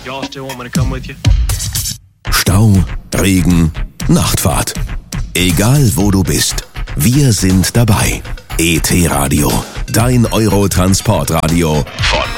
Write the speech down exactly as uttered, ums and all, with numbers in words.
Y'all still want me to come with you? Stau, Regen, Nachtfahrt. Egal wo du bist, wir sind dabei. E T Radio, dein Euro-Transportradio von